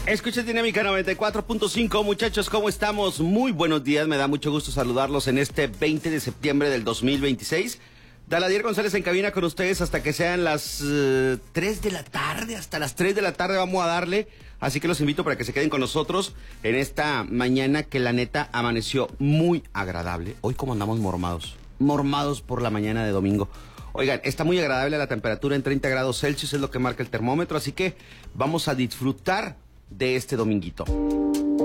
Escucha Dinámica 94.5, muchachos, ¿cómo estamos? Muy buenos días, me da mucho gusto saludarlos en este 20 de septiembre del 2026. Daladier González en cabina con ustedes hasta que sean las 3 de la tarde, hasta las 3 de la tarde vamos a darle. Así que los invito para que se queden con nosotros en esta mañana que la neta amaneció muy agradable. Hoy como andamos mormados por la mañana de domingo. Oigan, está muy agradable la temperatura en 30 grados Celsius, es lo que marca el termómetro, así que vamos a disfrutar de este dominguito.